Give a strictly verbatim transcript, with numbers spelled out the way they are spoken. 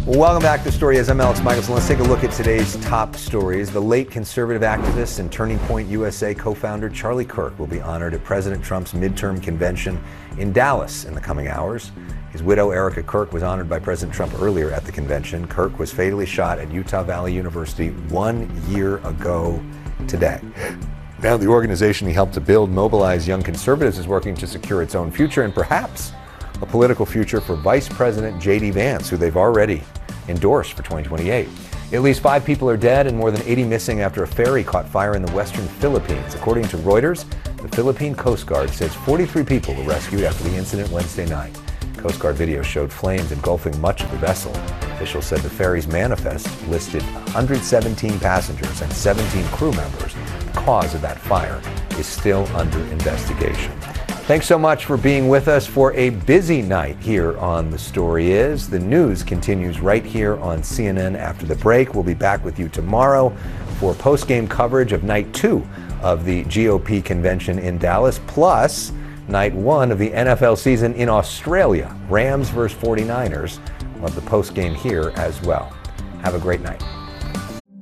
Well, welcome back to The Story. As I'm Alex Michelson. Let's take a look at today's top stories. The late conservative activist and Turning Point U S A co-founder Charlie Kirk will be honored at President Trump's midterm convention in Dallas in the coming hours. His widow, Erica Kirk, was honored by President Trump earlier at the convention. Kirk was fatally shot at Utah Valley University one year ago today. Now the organization he helped to build, mobilize young conservatives, is working to secure its own future and perhaps a political future for Vice President J D Vance, who they've already endorsed for twenty twenty-eight. At least five people are dead and more than eighty missing after a ferry caught fire in the western Philippines. According to Reuters, the Philippine Coast Guard says forty-three people were rescued after the incident Wednesday night. Coast Guard video showed flames engulfing much of the vessel. Officials said the ferry's manifest listed one hundred seventeen passengers and seventeen crew members. The cause of that fire is still under investigation. Thanks so much for being with us for a busy night here on The Story Is. The news continues right here on C N N after the break. We'll be back with you tomorrow for post-game coverage of night two of the G O P convention in Dallas, plus night one of the N F L season in Australia. Rams versus forty-niners. We'll have the post-game here as well. Have a great night.